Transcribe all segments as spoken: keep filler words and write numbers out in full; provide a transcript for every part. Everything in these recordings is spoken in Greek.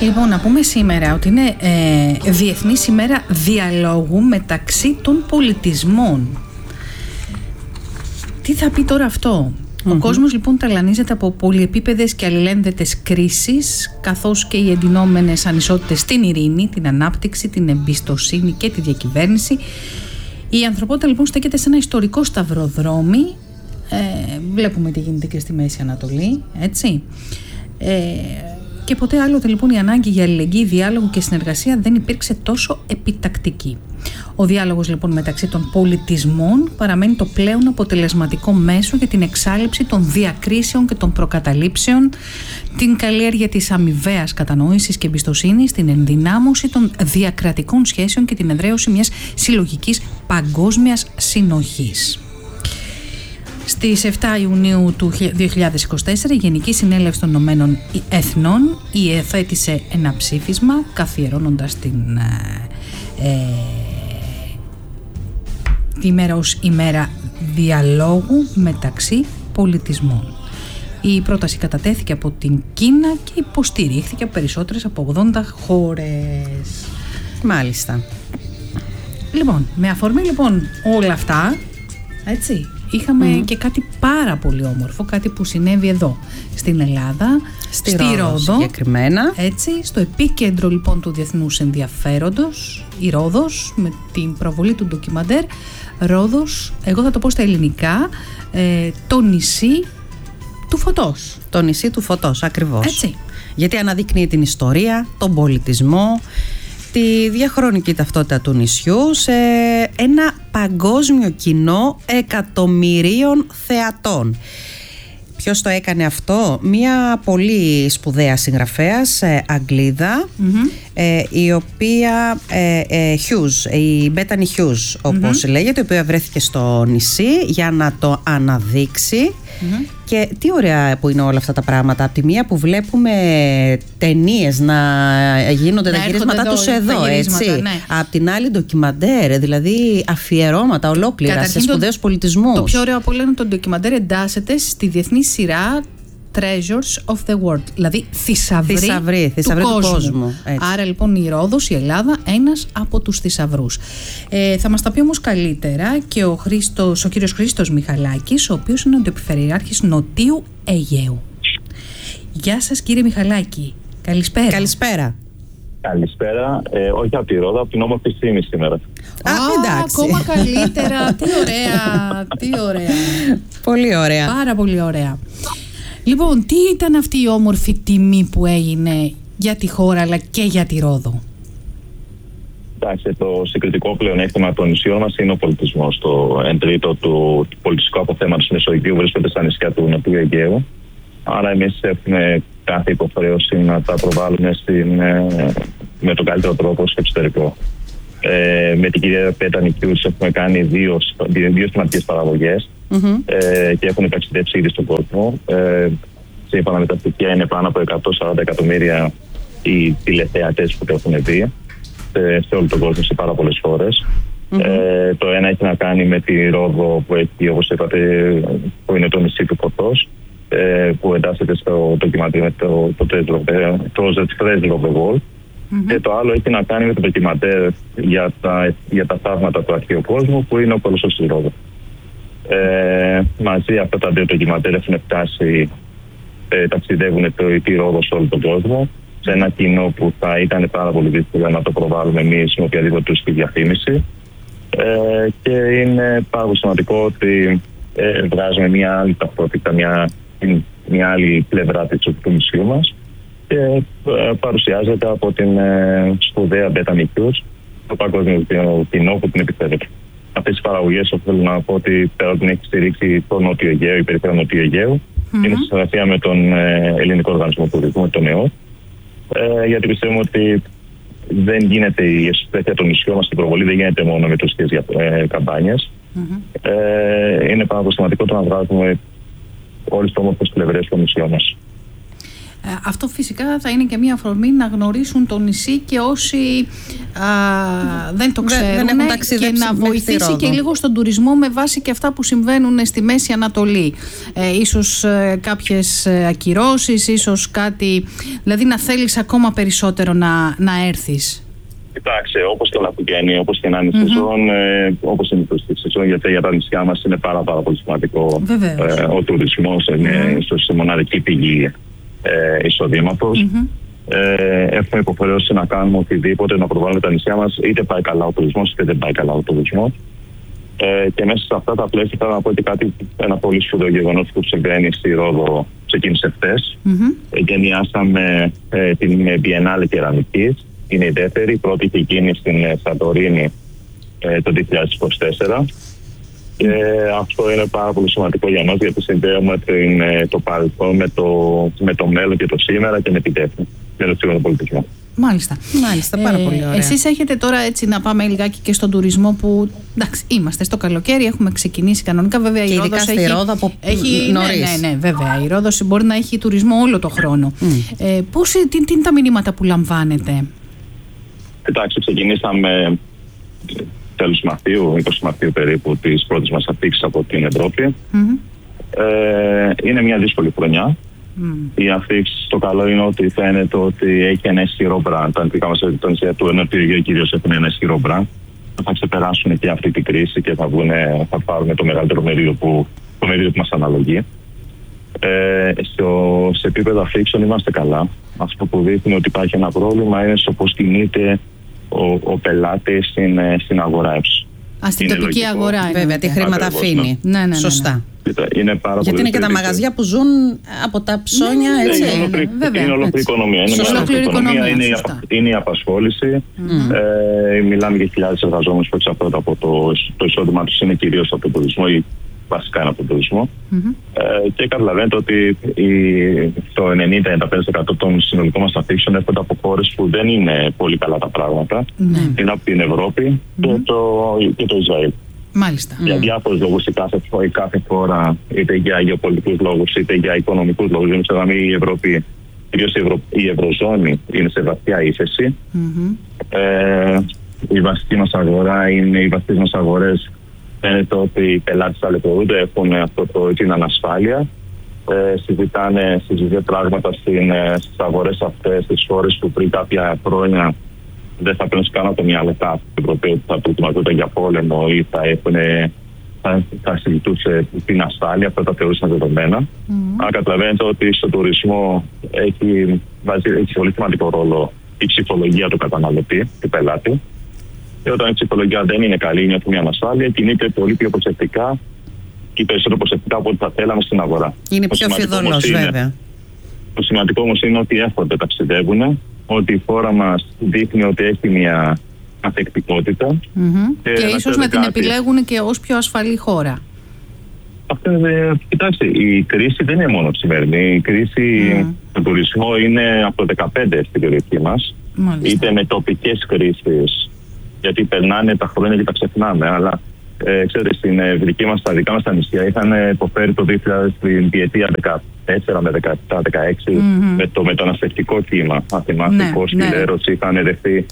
Λοιπόν, να πούμε σήμερα ότι είναι ε, Διεθνής ημέρα διαλόγου μεταξύ των πολιτισμών. Τι θα πει τώρα αυτό? Mm-hmm. Ο κόσμος λοιπόν ταλανίζεται από πολυεπίπεδες και αλληλένδετες κρίσεις, καθώς και οι εντυνόμενες ανισότητες στην ειρήνη, την ανάπτυξη, την εμπιστοσύνη και τη διακυβέρνηση. Η ανθρωπότητα λοιπόν στέκεται σε ένα ιστορικό σταυροδρόμι. Ε, βλέπουμε τι γίνεται και στη Μέση Ανατολή, έτσι. Ε, και ποτέ άλλοτε λοιπόν η ανάγκη για αλληλεγγύη, διάλογο και συνεργασία δεν υπήρξε τόσο επιτακτική. Ο διάλογος λοιπόν μεταξύ των πολιτισμών παραμένει το πλέον αποτελεσματικό μέσο για την εξάλειψη των διακρίσεων και των προκαταλήψεων, την καλλιέργεια της αμοιβαίας κατανόησης και εμπιστοσύνης, την ενδυνάμωση των διακρατικών σχέσεων και την εδραίωση μιας συλλογικής παγκόσμιας συνοχής. Στις επτά Ιουνίου του δύο χιλιάδες είκοσι τέσσερα η Γενική Συνέλευση των Ηνωμένων Εθνών υιοθέτησε ένα ψήφισμα καθιερώνοντας την ε, τη ημέρα ως ημέρα διαλόγου μεταξύ πολιτισμών. Η πρόταση κατατέθηκε από την Κίνα και υποστηρίχθηκε από περισσότερες από ογδόντα χώρες. Μάλιστα. Λοιπόν, με αφορμή λοιπόν όλα αυτά, έτσι, είχαμε mm. και κάτι πάρα πολύ όμορφο, κάτι που συνέβη εδώ στην Ελλάδα, στη, στη Ρόδο, Ρόδο συγκεκριμένα. Έτσι, στο επίκεντρο λοιπόν του διεθνούς ενδιαφέροντος, η Ρόδος, με την προβολή του ντοκιμαντέρ Ρόδος, εγώ θα το πω στα ελληνικά, ε, το νησί του φωτός. Το νησί του φωτός, ακριβώς. Έτσι. Γιατί αναδεικνύει την ιστορία, τον πολιτισμό, τη διαχρονική ταυτότητα του νησιού σε ένα παγκόσμιο κοινό εκατομμυρίων θεατών. Ποιος το έκανε αυτό? Μια πολύ σπουδαία συγγραφέας, ε, Αγγλίδα, mm-hmm. ε, η οποία, ε, ε, Hughes, η Bethany Hughes όπως mm-hmm. λέγεται, η οποία βρέθηκε στο νησί για να το αναδείξει. Mm-hmm. Και τι ωραία που είναι όλα αυτά τα πράγματα. Από τη μία που βλέπουμε ταινίες να γίνονται να τα γυρίσματά τους εδώ, έτσι. Ναι. Απ' την άλλη ντοκιμαντέρ, δηλαδή αφιερώματα ολόκληρα. Καταρχήν σε σπουδαίους το, πολιτισμούς. Το πιο ωραίο από όλα είναι το ντοκιμαντέρ εντάσσεται στη διεθνή σειρά Treasures of the World, δηλαδή θησαυροί, θησαυροί, θησαυροί του, του κόσμου. κόσμου Άρα λοιπόν η Ρόδος, η Ελλάδα, ένας από τους θησαυρούς. Ε, θα μας τα πει όμως καλύτερα και ο, Χρήστος, ο κύριος Χρήστος Μιχαλάκης, ο οποίος είναι ο αντιπεριφερειάρχης Νοτίου Αιγαίου. Γεια σας κύριε Μιχαλάκη, καλησπέρα. Καλησπέρα. Καλησπέρα, ε, όχι από τη Ρόδο, από την όμορφη Σύνη σήμερα. Α, εντάξει. Ακόμα καλύτερα, τι ωραία, τι ωραία. Πολύ ωραία. Πάρα πολύ ωραία. Λοιπόν, τι ήταν αυτή η όμορφη τιμή που έγινε για τη χώρα αλλά και για τη Ρόδο? Εντάξει, το συγκριτικό πλεονέκτημα των νησιών μας είναι ο πολιτισμός. Το εν τρίτο του, του πολιτιστικού αποθέματος του Μεσογείου βρίσκονται στα νησιά του Νοτιού Αιγαίου. Άρα εμείς έχουμε κάθε υποχρέωση να τα προβάλλουμε στην, με τον καλύτερο τρόπο στο εξωτερικό. Ε, με την κυρία Bethany Hughes έχουμε κάνει δύο, δύο σημαντικές παραγωγές mm-hmm. ε, και έχουν ταξιδέψει ήδη στον κόσμο. Ε, σύμφωνα με τα στοιχεία είναι πάνω από εκατόν σαράντα εκατομμύρια οι τηλεθεατές που το έχουν δει σε, σε όλο τον κόσμο, σε πάρα πολλές χώρες. Mm-hmm. Ε, το ένα έχει να κάνει με τη Ρόδο που έχει, όπως είπατε, που είναι το νησί του φωτός, ε, που εντάσσεται στο ντοκιμαντέρ με το, το, το, το, το Treasure of the World. Mm-hmm. Και το άλλο έχει να κάνει με το ντοκιμαντέρ για τα, για τα θαύματα του αρχαίου κόσμου, που είναι ο Κολοσσός της Ρόδου. Ε, μαζί αυτά τα δύο ντοκιμαντέρ έχουν φτάσει, ε, ταξιδεύουν το, τη Ρόδο σε όλο τον κόσμο, σε ένα κοινό που θα ήταν πάρα πολύ δύσκολο να το προβάλλουμε εμείς με οποιαδήποτε τουριστική διαφήμιση. Ε, και είναι πάρα πολύ σημαντικό ότι ε, βγάζουμε μια άλλη ταυτότητα, μια, μια άλλη πλευρά της του νησιού μας. Και ε, παρουσιάζεται από την ε, σπουδαία Bethany Hughes, το παγκόσμιο κοινό που την επιφέρεται. Αυτές οι παραγωγές, θέλω να πω ότι πέρα την έχει στηρίξει το Νότιο Αιγαίο, η περιφέρεια Νότιο Αιγαίου, mm-hmm. είναι σε συνεργασία με τον ε, Ελληνικό Οργανισμό Τουρισμού, με τον ΕΟ, ε, γιατί πιστεύουμε ότι δεν γίνεται η εσωτερική των νησιών μας, η προβολή δεν γίνεται μόνο με τουριστικές ε, καμπάνιες. Mm-hmm. Ε, είναι πάρα πολύ σημαντικό το να βγάζουμε όλες τις όμορφες πλευρές των νησιών μας. Αυτό φυσικά θα είναι και μια αφορμή να γνωρίσουν το νησί και όσοι α, δεν το ξέρουν, δεν, δεν και να βοηθήσει και λίγο στον τουρισμό με βάση και αυτά που συμβαίνουν στη Μέση Ανατολή. Ε, ίσως ε, κάποιες ακυρώσεις, ίσως κάτι, δηλαδή να θέλεις ακόμα περισσότερο να, να έρθεις. Κοιτάξτε, όπως και να πηγαίνει, όπως και να είναι η σεζόν, ε, όπως είναι η σεζόν, γιατί για τα νησιά μας είναι πάρα, πάρα πολύ σημαντικό. Ε, ο τουρισμός είναι mm-hmm. ίσως η μοναδική πηγή ε, εισοδήματος. Mm-hmm. Ε, έχουμε υποχρεώσει να κάνουμε οτιδήποτε, να προβάλλουμε τα νησιά μας, είτε πάει καλά ο τουρισμός, είτε δεν πάει καλά ο τουρισμός. Ε, και μέσα σε αυτά τα πλαίσια θέλω να πω ότι κάτι, ένα πολύ σπουδαίο γεγονός που συμβαίνει στη Ρόδο ξεκίνησε χθες. Mm-hmm. Εγκαινιάσαμε ε, την Biennale Κεραμικής. Είναι η δεύτερη, η πρώτη είχε γίνει στην Σαντορίνη ε, το δύο χιλιάδες είκοσι τέσσερα. Και mm. αυτό είναι πάρα πολύ σημαντικό για μας, γιατί συνδέουμε την, το παρελθόν με το, με το μέλλον και το σήμερα και με την τέχνη, με τον σύγχρονο πολιτισμό. Μάλιστα. Μάλιστα, πάρα ε, πολύ ωραία. Εσείς έχετε τώρα, έτσι να πάμε λιγάκι και στον τουρισμό που, εντάξει, είμαστε στο καλοκαίρι, έχουμε ξεκινήσει κανονικά, βέβαια και η Ρόδος έχει... Ρόδο από έχει νωρίς. Ναι, ναι, ναι, βέβαια, η Ρόδος μπορεί να έχει τουρισμό όλο το χρόνο. Mm. Ε, πώς, τι, τι είναι τα μηνύματα που λαμβάνετε? Εντάξει, ξεκινήσαμε τέλος Μαρτίου, είκοσι Μαρτίου περίπου, τις πρώτες μας αφήξεις από την Ευρώπη. Mm-hmm. Ε, είναι μια δύσκολη χρονιά. Mm. Οι αφήξεις, το καλό είναι ότι φαίνεται ότι έχει ένα ισχυρό brand. Τα αντικά μας νησιά του ενωτήριου κυρίως έχουν ένα ισχυρό brand. Θα ξεπεράσουν και αυτή την κρίση και θα, βγουνε, θα πάρουν το μεγαλύτερο μερίδιο που, το μερίδιο που μας αναλογεί. Ε, στο, σε επίπεδο αφήξεων είμαστε καλά. Αυτό που δείχνει ότι υπάρχει ένα πρόβλημα είναι στο πώς κινείται ο, ο πελάτης στην, στην αγορά έψη. Α, στην τοπική λογικό. Αγορά. Είναι. Βέβαια, τι χρήματα αφήνει. Ναι, ναι, ναι, σωστά. Είναι πάρα γιατί είναι και τα μαγαζιά που ζουν από τα ψώνια, ναι, έτσι. Είναι ολόκληρη οικονομία. Είναι ολόκληρη οικονομία. Είναι, είναι η απασχόληση. Mm. Ε, μιλάμε για χιλιάδες εργαζόμενους που εξαρτώνται από το, το εισόδημά τους, είναι κυρίως από τον τουρισμό ή βασικά είναι από τον τουρισμό. Mm-hmm. Ε, και καταλαβαίνετε ότι η, το ενενήντα με ενενήντα πέντε τοις εκατό των συνολικών μας αφήξεων έρχονται από χώρες που δεν είναι πολύ καλά τα πράγματα. Mm-hmm. Είναι από την Ευρώπη mm-hmm. και, το, και το Ισραήλ. Μάλιστα. Για mm. διάφορους λόγους η κάθε, η κάθε χώρα, είτε για γεωπολιτικούς λόγους είτε για οικονομικούς λόγους. Δηλαδή η Ευρώπη, κυρίως η, Ευρω, η Ευρωζώνη είναι σε βαθιά ύφεση. Mm-hmm. Ε, η βασική μας αγορά είναι, οι βασικές μας αγορές φαίνεται ότι οι πελάτες ταλαιπωρούνται, έχουν αυτό το, την ανασφάλεια. Ε, συζητάνε, συζητάνε πράγματα στην, στις αγορές αυτές, στις χώρες που πριν κάποια χρόνια δεν θα παίρνουν καν από το μυαλό κάποιοι Ευρωπαίοι που θα προετοιμαζόταν για πόλεμο ή θα, έχουν, θα, θα συζητούσε την ασφάλεια, αυτά τα θεωρούσαν δεδομένα. Mm. Αλλά καταλαβαίνετε ότι στο τουρισμό έχει, βάζει, έχει πολύ σημαντικό ρόλο η ψυχολογία του καταναλωτή, του πελάτη. Και όταν η ψυχολογία δεν είναι καλή, νιώθει μια ανασφάλεια, κινείται πολύ πιο προσεκτικά και περισσότερο προσεκτικά από ό,τι θα θέλαμε στην αγορά. Είναι πιο φιδωλός, βέβαια. Το σημαντικό όμως είναι ότι έρχονται, ταξιδεύουν, ότι η χώρα μας δείχνει ότι έχει μια ανθεκτικότητα. Mm-hmm. Και, και ίσως να την κάτι... επιλέγουν και ως πιο ασφαλή χώρα. Αυτό, ε, κοιτάξτε, η κρίση δεν είναι μόνο σημερινή. Η κρίση mm. του τουρισμού είναι από το δεκαπέντε στην περιοχή μας. Μάλιστα. Είτε με τοπικές κρίσεις, γιατί περνάνε τα χρόνια και τα ξεχνάμε. Αλλά ε, ξέρετε, στην ε, δική μας, στα δικά μας τα νησιά είχαν υποφέρει το δύο χιλιάδες την διετία δεκατέσσερα με δεκαεπτά δεκαέξι mm-hmm. με το μεταναστευτικό κύμα. Αν θυμάστε, ναι, πώς ναι. η είχαν δεχθεί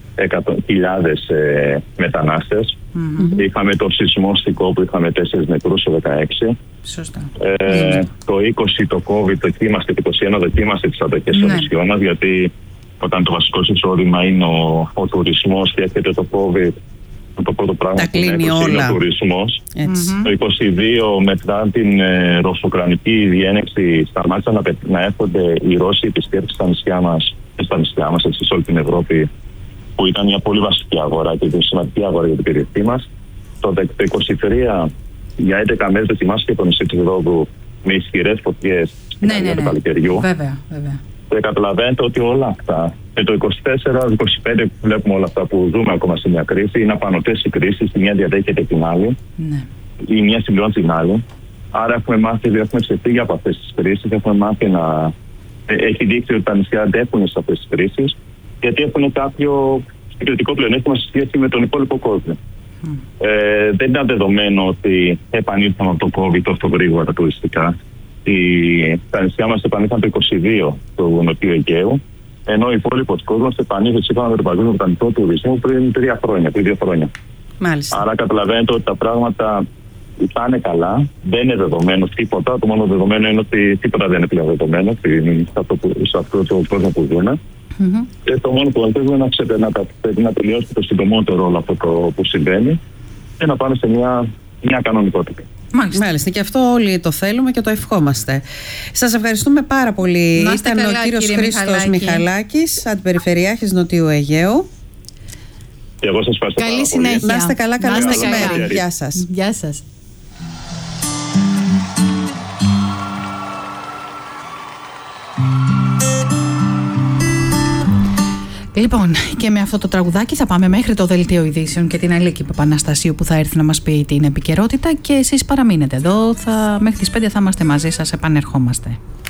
χιλιάδες ε, μετανάστες. Mm-hmm. Είχαμε το σεισμό στην Κόπου, είχαμε τέσσερις νεκρούς το δεκαέξι. Σωστά. Ε, mm-hmm. Το είκοσι το COVID δοκίμαστε, το είκοσι ένα δοκίμαστε τις αντοχές των νησιών μας, γιατί όταν το βασικό εισόδημα είναι ο, ο τουρισμός και έρχεται το COVID, το πρώτο πράγμα τα που είναι ο τουρισμός. Mm-hmm. Το είκοσι δύο μετά την ε, ρωσοκρανική διένεξη σταμάτησαν να, να έρχονται οι Ρώσοι επισκέπτες στα νησιά μας, στα νησιά μας, έτσι, σε όλη την Ευρώπη, που ήταν μια πολύ βασική αγορά και μια σημαντική αγορά για την περιοχή μας. Το είκοσι τρία για έντεκα μέρες δοκιμάστηκε το νησί του Ρόδου με ισχυρές φωτιές στην ναι, ναι, ναι. του καλοκαιριού. Βέβαια, βέβαια. Και καταλαβαίνετε ότι όλα αυτά, με το είκοσι τέσσερα είκοσι πέντε βλέπουμε όλα αυτά που ζούμε ακόμα σε μια κρίση, είναι απανωτές οι κρίσεις, η μια διαδέχεται την άλλη, ναι. η μια συμπληρώνει την άλλη. Άρα έχουμε μάθει, έχουμε ξεφύγει από αυτές τις κρίσεις, έχουμε μάθει να... Έχει δείξει ότι τα νησιά αντέχουν σε αυτές τις κρίσεις, γιατί έχουν κάποιο συγκριτικό πλεονέκτημα σε σχέση με τον υπόλοιπο κόσμο. Mm. Ε, δεν ήταν δεδομένο ότι επανήλθαμε από το COVID τόσο γρήγορα τα τουριστικά. τα νησιά μας επανήλθαν το είκοσι δύο του Νοτιού Αιγαίου, ενώ ο υπόλοιπος κόσμος επανήλθε σύμφωνα με τον Παγκόσμιο Οργανισμό Τουρισμού πριν τρία χρόνια, πριν δύο χρόνια. Μάλιστα. Άρα καταλαβαίνετε ότι τα πράγματα πάνε καλά, δεν είναι δεδομένο τίποτα. Το μόνο δεδομένο είναι ότι τίποτα δεν είναι πλέον δεδομένο σε αυτό, που, σε αυτό το κόσμο που ζούμε. Mm-hmm. Και το μόνο που θέλουμε είναι να, να, να, να τελειώσει το συντομότερο όλο αυτό το, που συμβαίνει και να πάμε σε μια, μια κανονικότητα. Μάλιστα. Μάλιστα, και αυτό όλοι το θέλουμε και το ευχόμαστε. Σας ευχαριστούμε πάρα πολύ. Ήταν καλά, ο κύριος Χρήστος Μιχαλάκης, αντιπεριφερειάρχης Νοτιού Αιγαίου. Και εγώ σας ευχαριστώ. Καλή συνέχεια. Να είστε καλά, καλό μεσημέρι. Γεια σας. Γεια σας. Λοιπόν, και με αυτό το τραγουδάκι θα πάμε μέχρι το Δελτίο Ειδήσεων και την Αλίκη Παπαναστασίου που θα έρθει να μας πει την επικαιρότητα, και εσείς παραμείνετε εδώ, θα, μέχρι τις πέντε θα είμαστε μαζί σας, επανερχόμαστε.